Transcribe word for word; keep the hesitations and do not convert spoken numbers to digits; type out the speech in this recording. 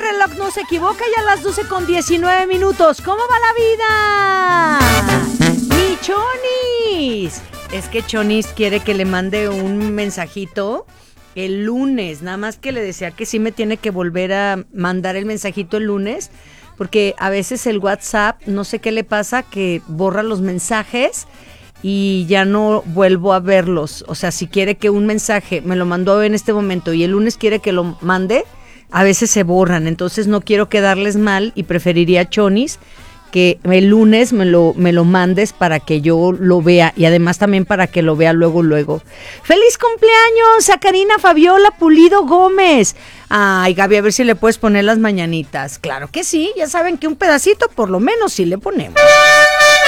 reloj no se equivoca y a las doce con diecinueve minutos. ¿Cómo va la vida? ¡Mi Chonis! Es que Chonis quiere que le mande un mensajito el lunes. Nada más que le decía que sí me tiene que volver a mandar el mensajito el lunes. Porque a veces el WhatsApp, no sé qué le pasa, que borra los mensajes y ya no vuelvo a verlos. O sea, si quiere que un mensaje me lo mandó en este momento y el lunes quiere que lo mande, a veces se borran. Entonces no quiero quedarles mal y preferiría, Chonis, que el lunes me lo, me lo mandes para que yo lo vea y además también para que lo vea luego, luego. ¡Feliz cumpleaños a Karina Fabiola Pulido Gómez! Ay, Gaby, a ver si le puedes poner las mañanitas. Claro que sí, ya saben que un pedacito por lo menos sí le ponemos.